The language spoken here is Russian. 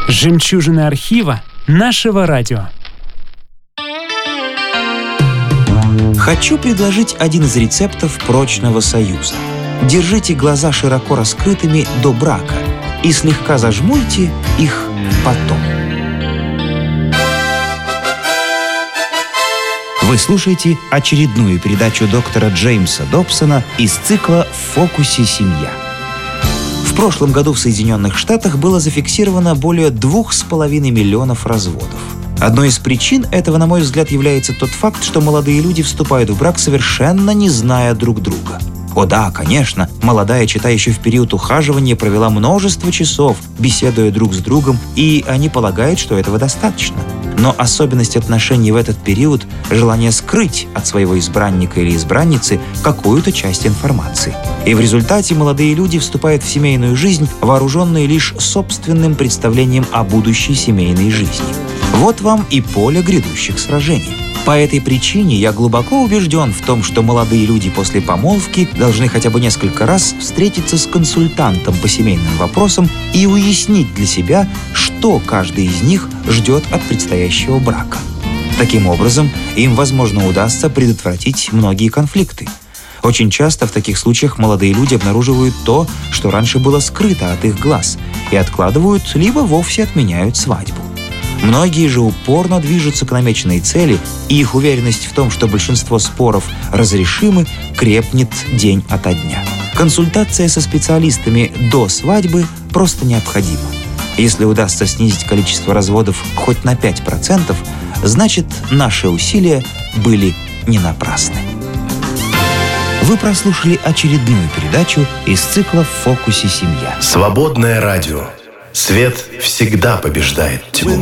Жемчужины архива нашего радио. Хочу предложить один из рецептов прочного союза. Держите глаза широко раскрытыми до брака и слегка зажмурьте их потом. Вы слушаете очередную передачу доктора Джеймса Добсона из цикла «В фокусе семья». В прошлом году в Соединенных Штатах было зафиксировано более 2,5 миллионов разводов. Одной из причин этого, на мой взгляд, является тот факт, что молодые люди вступают в брак, совершенно не зная друг друга. О да, конечно, молодая чета еще в период ухаживания провела множество часов, беседуя друг с другом, и они полагают, что этого достаточно. Но особенность отношений в этот период – желание скрыть от своего избранника или избранницы какую-то часть информации. И в результате молодые люди вступают в семейную жизнь, вооруженные лишь собственным представлением о будущей семейной жизни. Вот вам и поле грядущих сражений. По этой причине я глубоко убежден в том, что молодые люди после помолвки должны хотя бы несколько раз встретиться с консультантом по семейным вопросам и уяснить для себя, что каждый из них ждет от предстоящего брака. Таким образом, им, возможно, удастся предотвратить многие конфликты. Очень часто в таких случаях молодые люди обнаруживают то, что раньше было скрыто от их глаз, и откладывают, либо вовсе отменяют свадьбу. Многие же упорно движутся к намеченной цели, и их уверенность в том, что большинство споров разрешимы, крепнет день ото дня. Консультация со специалистами до свадьбы просто необходима. Если удастся снизить количество разводов хоть на 5%, значит, наши усилия были не напрасны. Вы прослушали очередную передачу из цикла «В фокусе семья». Свободное радио. Свет всегда побеждает тьму.